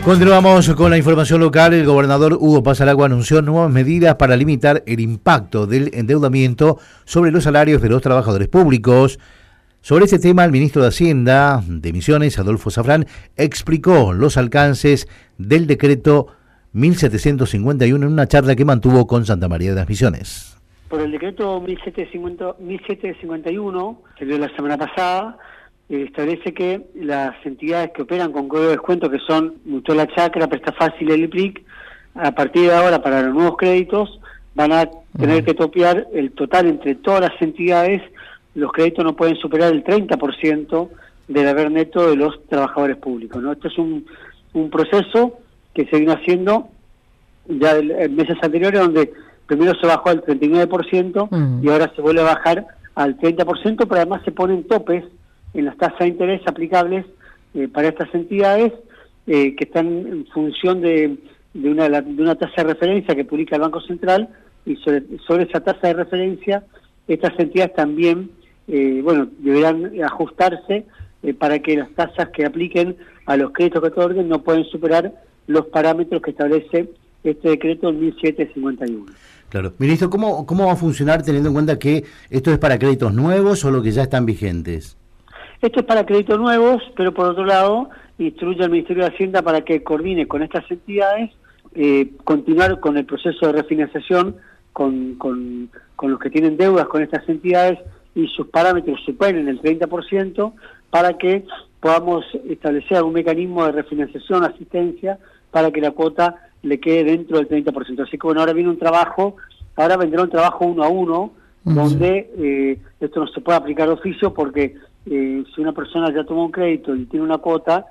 Continuamos con la información local. El gobernador Hugo Pasalagua anunció nuevas medidas para limitar el impacto del endeudamiento sobre los salarios de los trabajadores públicos. Sobre este tema, el ministro de Hacienda de Misiones, Adolfo Zafrán, explicó los alcances del decreto 1751 en una charla que mantuvo con Santa María de las Misiones. Por el decreto 1751, que dio la semana pasada, establece que las entidades que operan con código de descuento, que son Mutual Chacra, Presta Fácil y el IPRIC, a partir de ahora para los nuevos créditos van a tener que topear el total entre todas las entidades. Los créditos no pueden superar el 30% del haber neto de los trabajadores públicos, ¿no? Esto es un proceso que se vino haciendo ya en meses anteriores, donde primero se bajó al 39% y ahora se vuelve a bajar al 30%, pero además se ponen topes en las tasas de interés aplicables para estas entidades que están en función de una tasa de referencia que publica el Banco Central, y sobre esa tasa de referencia estas entidades también deberán ajustarse para que las tasas que apliquen a los créditos que otorguen no pueden superar los parámetros que establece este decreto 1751. Claro. Ministro, ¿cómo va a funcionar teniendo en cuenta que esto es para créditos nuevos o lo que ya están vigentes? Esto es para créditos nuevos, pero por otro lado instruye al Ministerio de Hacienda para que coordine con estas entidades, continuar con el proceso de refinanciación con los que tienen deudas con estas entidades y sus parámetros superen el 30%, para que podamos establecer algún mecanismo de refinanciación, asistencia, para que la cuota le quede dentro del 30%. Así que bueno, ahora vendrá un trabajo 1 a 1, donde esto no se puede aplicar de oficio, porque si una persona ya tomó un crédito y tiene una cuota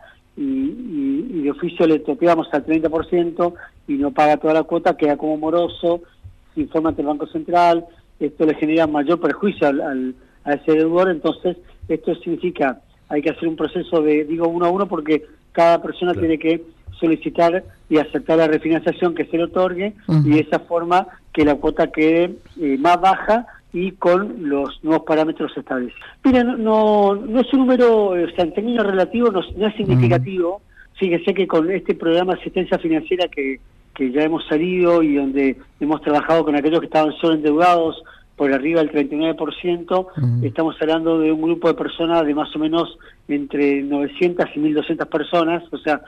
y de oficio le topeamos al 30% y no paga toda la cuota, queda como moroso, se informa ante el Banco Central, esto le genera mayor perjuicio a ese deudor. Entonces esto significa, hay que hacer un proceso de, 1 a 1, porque cada persona tiene que solicitar y aceptar la refinanciación que se le otorgue, y de esa forma que la cuota quede más baja y con los nuevos parámetros establecidos. Mira, no es un número, o sea, en términos relativos no es significativo. Fíjese que con este programa de asistencia financiera que ya hemos salido y donde hemos trabajado con aquellos que estaban sobreendeudados por arriba del 39%, estamos hablando de un grupo de personas de más o menos entre 900 y 1.200 personas, o sea,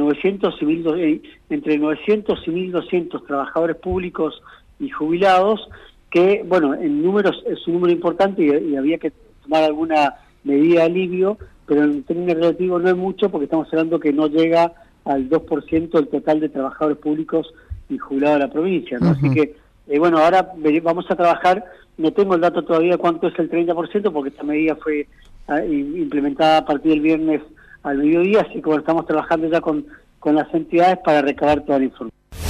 entre 900 y 1.200 trabajadores públicos y jubilados, que, bueno, en números es un número importante y había que tomar alguna medida de alivio, pero en términos relativos no es mucho, porque estamos hablando que no llega al 2% del total de trabajadores públicos y jubilados de la provincia, ¿no? Así que, ahora vamos a trabajar. No tengo el dato todavía cuánto es el 30%, porque esta medida fue implementada a partir del viernes al mediodía, así que bueno, estamos trabajando ya con las entidades para recabar toda la información.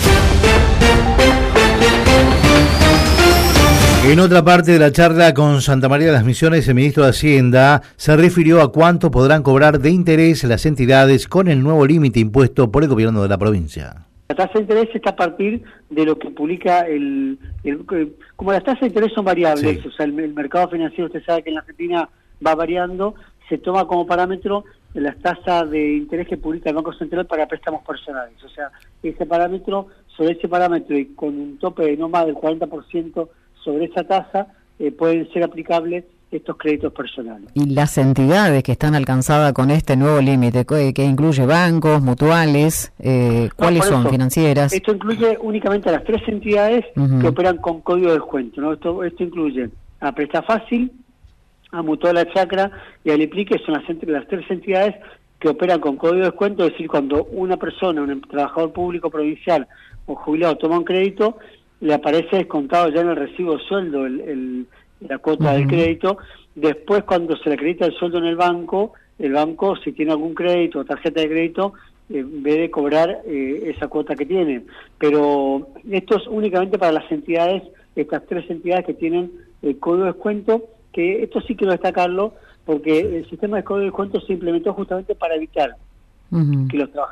En otra parte de la charla con Santa María de las Misiones, el ministro de Hacienda se refirió a cuánto podrán cobrar de interés las entidades con el nuevo límite impuesto por el gobierno de la provincia. La tasa de interés está a partir de lo que publica como las tasas de interés son variables, sí. O sea, el mercado financiero, usted sabe que en la Argentina va variando, se toma como parámetro las tasas de interés que publica el Banco Central para préstamos personales. O sea, sobre ese parámetro y con un tope de no más del 40% sobre esa tasa, pueden ser aplicables estos créditos personales. ¿Y las entidades que están alcanzadas con este nuevo límite, que incluye bancos, mutuales, cuáles son, financieras? Esto incluye únicamente a las 3 entidades que operan con código de descuento, ¿no? Esto incluye a Presta Fácil, a Mutual Chacra y al IPRIC, que son las 3 entidades que operan con código de descuento. Es decir, cuando una persona, un trabajador público provincial o jubilado toma un crédito, le aparece descontado ya en el recibo de sueldo la cuota del crédito. Después, cuando se le acredita el sueldo en el banco, si tiene algún crédito o tarjeta de crédito, en vez de cobrar esa cuota que tiene. Pero esto es únicamente para las entidades, estas 3 entidades que tienen el código de descuento, que esto sí quiero destacarlo, porque el sistema de código de descuento se implementó justamente para evitar que los trabajadores